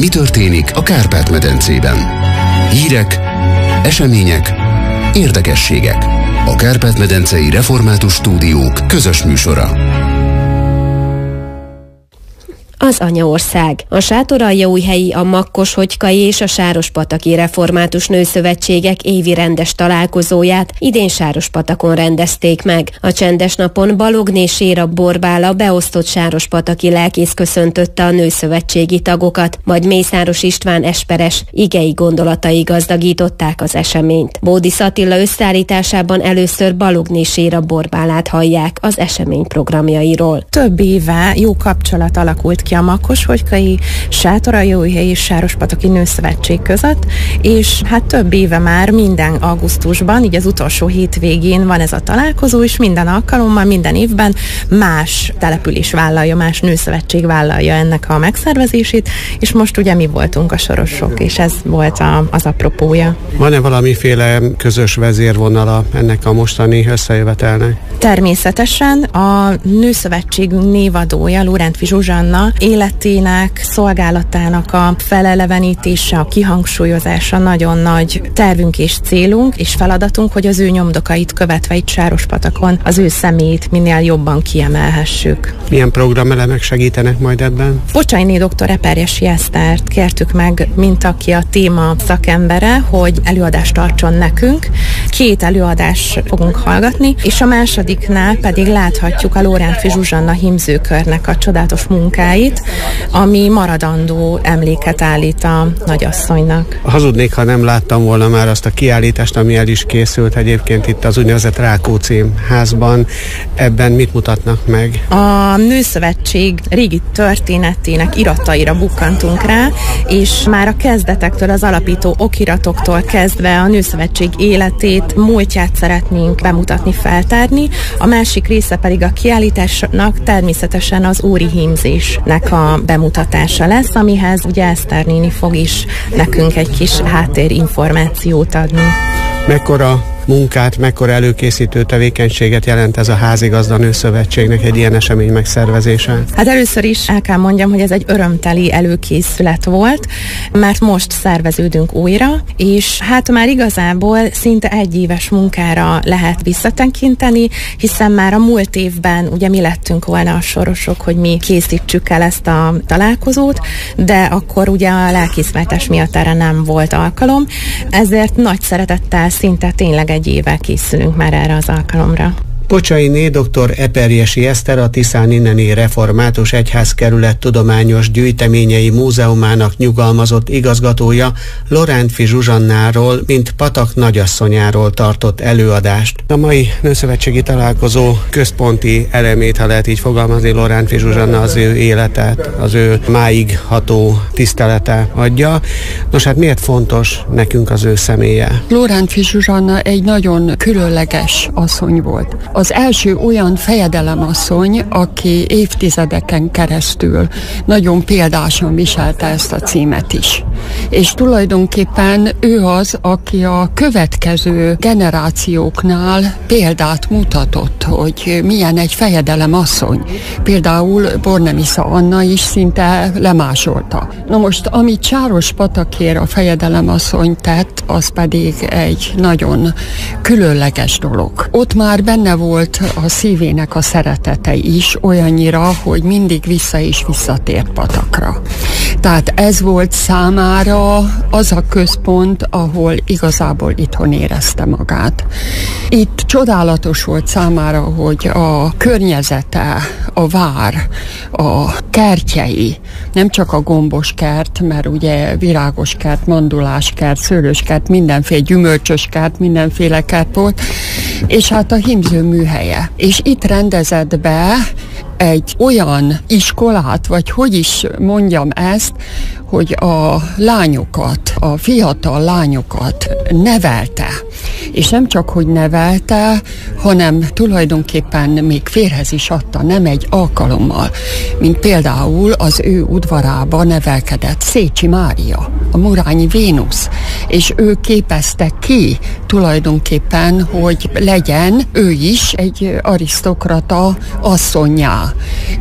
Mi történik a Kárpát-medencében? Hírek, események, érdekességek. A Kárpát-medencei Református Stúdiók közös műsora. Az anyaország. A Sátoraljaújhelyi, a Makkos-Hogykai és a Sárospataki Református Nőszövetségek évi rendes találkozóját idén Sárospatakon rendezték meg. A csendes napon Balogné Séra Borbála beosztott sárospataki lelkész köszöntötte a nőszövetségi tagokat, majd Mészáros István esperes igei gondolatai gazdagították az eseményt. Bódisz Attila összeállításában először Balogné Séra Borbálát hallják az esemény programjairól. Több éve jó kapcsolat alakult ki a Makkos-Hogykai, Sátoraljaújhelyi és Sárospataki Nőszövetség között, és hát több éve már minden augusztusban, így az utolsó hétvégén van ez a találkozó, és minden alkalommal, minden évben más település vállalja, más nőszövetség vállalja ennek a megszervezését, és most ugye mi voltunk a sorosok, és ez volt az apropója. Van-e valamiféle közös vezérvonala ennek a mostani összejövetelnek? Természetesen a nőszövetségünk névadója, Lórántfi Zsuzsanna életének, szolgálatának a felelevenítése, a kihangsúlyozása nagyon nagy tervünk és célunk, és feladatunk, hogy az ő nyomdokait követve itt Sárospatakon az ő személyét minél jobban kiemelhessük. Milyen programelemek segítenek majd ebben? Bocsainé dr. Eperjesi Esztert kértük meg, mint aki a téma szakembere, hogy előadást tartson nekünk. 2 előadást fogunk hallgatni, és a másodiknál pedig láthatjuk a Lórántfi Zsuzsanna hímzőkörnek a csodálatos munkáit, ami maradandó emléket állít a nagyasszonynak. Hazudnék, ha nem láttam volna már azt a kiállítást, ami el is készült egyébként itt az úgynevezett Rákóczi házban. Ebben mit mutatnak meg? A Nőszövetség régi történetének irataira bukkantunk rá, és már a kezdetektől, az alapító okiratoktól kezdve a Nőszövetség életét, múltját szeretnénk bemutatni, feltárni. A másik része pedig a kiállításnak természetesen az óri hímzésnek a bemutatása lesz, amihez ugye Eszter néni fog is nekünk egy kis háttérinformációt adni. Mekkora munkát, mekkora előkészítő tevékenységet jelent ez a Házigazda Nőszövetségnek egy ilyen esemény megszervezése? Hát először is el kell mondjam, hogy ez egy örömteli előkészület volt, mert most szerveződünk újra, és hát már igazából szinte 1 éves munkára lehet visszatekinteni, hiszen már a múlt évben ugye mi lettünk volna a sorosok, hogy mi készítsük el ezt a találkozót, de akkor ugye a lelkészváltás miatt erre nem volt alkalom, ezért nagy szeretettel szinte tényleg 1 éve készülünk már erre az alkalomra. Bocsainé dr. Eperjesi Eszter, a Tiszán inneni Református Egyházkerület tudományos gyűjteményei múzeumának nyugalmazott igazgatója Lórántfi Zsuzsannáról, mint Patak nagyasszonyáról tartott előadást. A mai nőszövetségi találkozó központi elemét, ha lehet így fogalmazni, Lórántfi Zsuzsanna az ő életet, az ő máig ható tisztelete adja. Nos, hát miért fontos nekünk az ő személye? Lórántfi Zsuzsanna egy nagyon különleges asszony volt. Az első olyan fejedelemasszony, aki évtizedeken keresztül nagyon példásan viselte ezt a címet is. És tulajdonképpen ő az, aki a következő generációknál példát mutatott, hogy milyen egy fejedelemasszony. Például Bornemisza Anna is szinte lemásolta. Na most, amit Sárospatakér a fejedelemasszony tett, az pedig egy nagyon különleges dolog. Ott már benne volt a szívének a szeretete is, olyannyira, hogy mindig vissza és visszatért Patakra. Tehát ez volt számára az a központ, ahol igazából itthon érezte magát. Itt csodálatos volt számára, hogy a környezete, a vár, a kertjei, nem csak a gombos kert, mert ugye virágos kert, mandulás kert, szőlős kert, mindenféle gyümölcsös kert, mindenféle kert volt, és hát a hímző műhelye. És itt rendezett be egy olyan iskolát, vagy hogy is mondjam ezt, hogy a lányokat, a fiatal lányokat nevelte. És nem csak, hogy nevelte, hanem tulajdonképpen még férhez is adta, nem egy alkalommal, mint például az ő udvarába nevelkedett Szécsi Mária, a Murányi Vénusz, és ő képezte ki tulajdonképpen, hogy legyen ő is egy arisztokrata asszonnyá.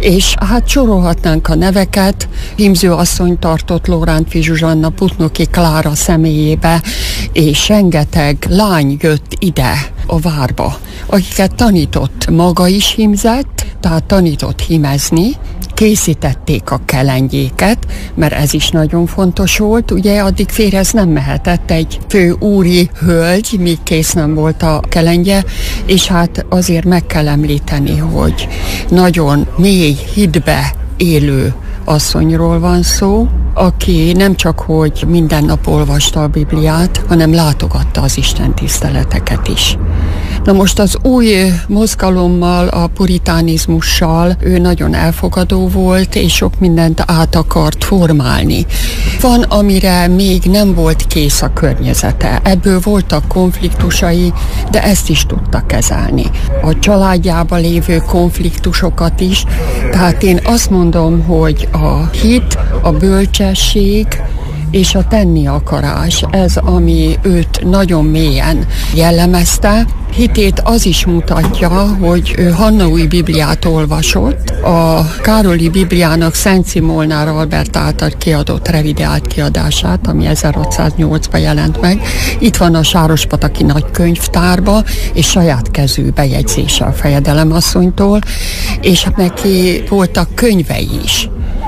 És hát sorolhatnánk a neveket, hímző asszony tartott Lorántffy Zsuzsanna, Putnoki Klára személyébe, és rengeteg lány jött ide a várba, akiket tanított, maga is hímzett, tehát tanított hímezni, készítették a kelengyéket, mert ez is nagyon fontos volt, ugye addig férjhez nem mehetett egy fő úri hölgy, míg kész nem volt a kelengye, és hát azért meg kell említeni, hogy nagyon mély hitbe élő asszonyról van szó, aki nem csak, hogy minden nap olvasta a Bibliát, hanem látogatta az istentiszteleteket is. Na most az új mozgalommal, a puritánizmussal ő nagyon elfogadó volt, és sok mindent át akart formálni. Van, amire még nem volt kész a környezete. Ebből voltak konfliktusai, de ezt is tudta kezelni. A családjában lévő konfliktusokat is. Tehát én azt mondom, hogy a hit, a bölcsesség és a tenni akarás, ez, ami őt nagyon mélyen jellemezte. Hitét az is mutatja, hogy ő Hannaui Bibliát olvasott, a Károli Bibliának Szent Szimolnár Albert által kiadott revideált kiadását, ami 1608-ban jelent meg. Itt van a Sárospataki Nagykönyvtárba, és saját kezű bejegyzése a fejedelemasszonytól, és neki voltak könyvei is.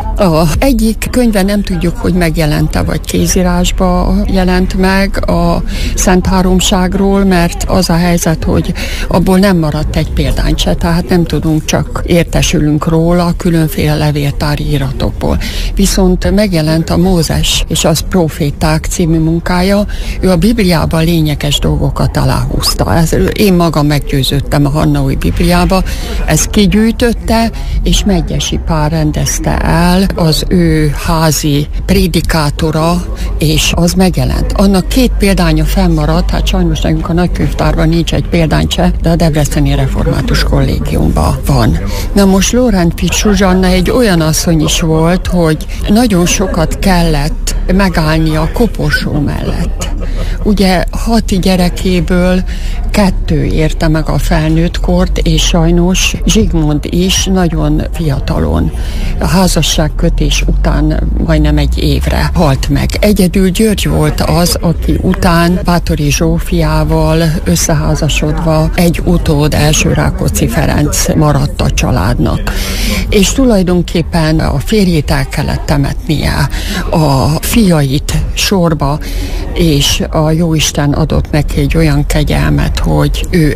Egyik könyve nem tudjuk, hogy megjelente, vagy kézírásba jelent meg a Szent Háromságról, mert az a helyzet, hogy abból nem maradt egy példány se, tehát nem tudunk, csak értesülünk róla különféle levéltári iratokból. Viszont megjelent a Mózes és az Proféták című munkája, ő a Bibliában lényeges dolgokat aláhúzta. Én magam meggyőződtem a Hannaui Bibliába, ezt kigyűjtötte, és Medgyessy Pál rendezte el, az ő házi prédikátora, és az megjelent. Annak 2 példánya fennmaradt, hát sajnos nekünk a Nagykönyvtárban nincs egy példány se, de a Debreceni Református Kollégiumban van. Na most Lorántffy Zsuzsanna egy olyan asszony is volt, hogy nagyon sokat kellett megállni a koporsó mellett. Ugye 6 gyerekéből 2 érte meg a felnőttkort, és sajnos Zsigmond is nagyon fiatalon, a házasságkötés után majdnem 1 évre halt meg. Egyedül György volt az, aki után Báthori Zsófiával összeházasodva egy utód, első Rákóczi Ferenc maradt a családnak. És tulajdonképpen a férjét el kellett temetnie, a fiait sorba, és a Jóisten adott neki egy olyan kegyelmet, hogy ő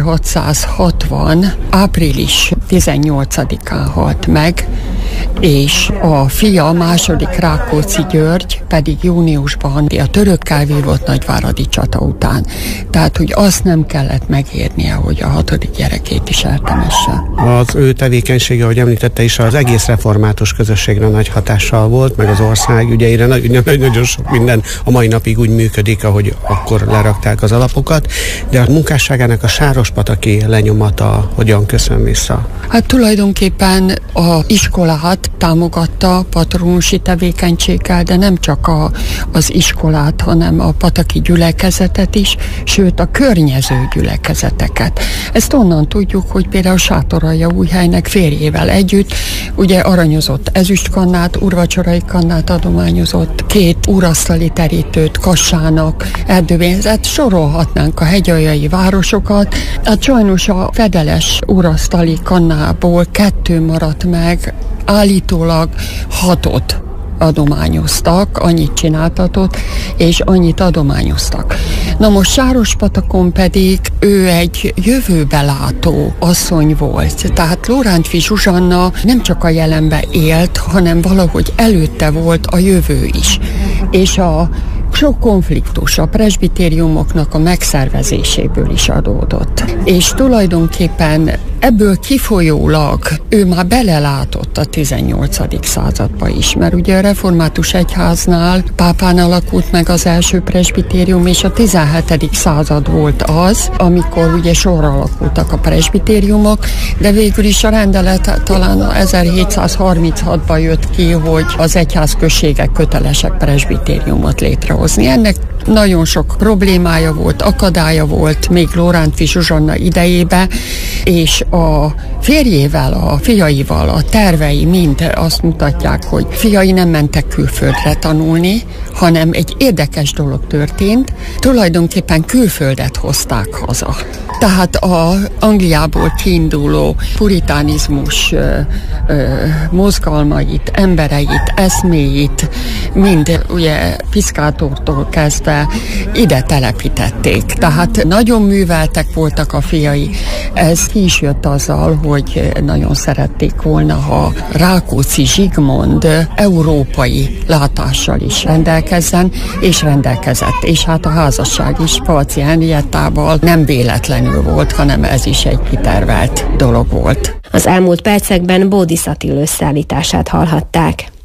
1660. április 18-án halt meg, és a fia, második Rákóczi György pedig júniusban a törökkel vívott nagyváradi csata után. Tehát, hogy azt nem kellett megérnie, hogy a 6. gyerekét is eltemesse. Az ő tevékenysége, ahogy említette is, az egész református közösségre nagy hatással volt, meg az ország ügyeire nagyon sok minden a mai napig úgy működik, ahogy akkor lerakták az alapokat, de a munkásságának a sárospataki lenyomata hogyan köszön vissza? Hát tulajdonképpen a iskolát támogatta patronusi tevékenységgel, de nem csak az iskolát, hanem a pataki gyülekezetet is, sőt a környező gyülekezeteket. Ezt onnan tudjuk, hogy például Sátoraljaújhelynek férjével együtt ugye aranyozott ezüstkannát, úrvacsorai kannát adományozott, 2 úrasztali terítőt Kassának, Erdőben, sorolhatnánk a hegyaljai városokat. Hát sajnos a fedeles úrasztali kannából 2 maradt meg, állítólag 6-ot adományoztak, annyit csináltatott, és annyit adományoztak. Na most Sárospatakon pedig ő egy jövőbe látó asszony volt. Tehát Lorántffy Zsuzsanna nem csak a jelenbe élt, hanem valahogy előtte volt a jövő is. És a sok konfliktus a presbitériumoknak a megszervezéséből is adódott. És tulajdonképpen ebből kifolyólag ő már belelátott a 18. századba is, mert ugye a református egyháznál pápán alakult meg az első presbitérium, és a 17. század volt az, amikor ugye sorra alakultak a presbitériumok, de végül is a rendelet talán 1736-ban jött ki, hogy az egyházközségek kötelesek presbitériumot létrehozni. Ennek Nagyon sok problémája volt, akadálya volt még Lorántffy Zsuzsanna idejében, és a férjével, a fiaival a tervei mind azt mutatják, hogy fiai nem mentek külföldre tanulni, hanem egy érdekes dolog történt, tulajdonképpen külföldet hozták haza. Tehát a Angliából kiinduló puritánizmus mozgalmait, embereit, eszméit, mind ugye Piscatortól kezdve ide telepítették. Tehát nagyon műveltek voltak a fiai. Ez ki is jött azzal, hogy nagyon szerették volna, ha Rákóczi Zsigmond európai látással is rendelkezzen, és rendelkezett. És hát a házasság is Palczy Henriettával nem véletlenül volt, hanem ez is egy kitervelt dolog volt. Az elmúlt percekben Bódis Attila összeállítását hallhatták.